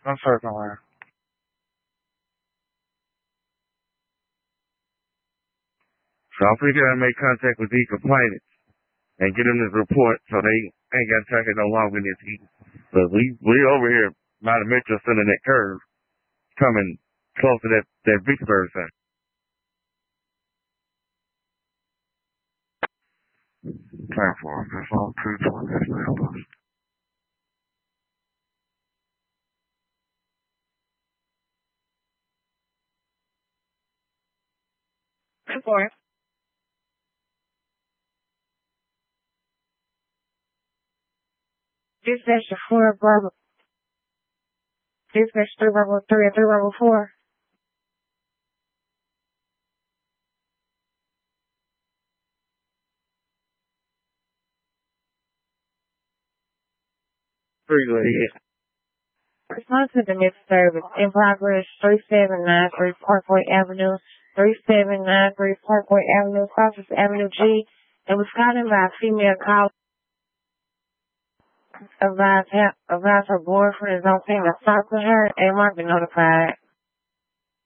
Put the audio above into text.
I'm circling around. So I'm pretty gonna make contact with these complainants and get them this report so they ain't got to track it no longer in this heat. But we over here by the metro center that curve coming close to that Vicksburg side. Time for us. That's all 220. That's the help us. Report. Dispatch 4 Bravo. Dispatch 3 Bravo 3 and 3 Bravo 4. Pretty good. Yeah. Response to the missed service in progress 3793 Parkway Avenue, 3793 Parkway Avenue, Crosses Avenue G. It was gotten by a female caller. Advise her boyfriend is on payment. Talk to her and might be notified.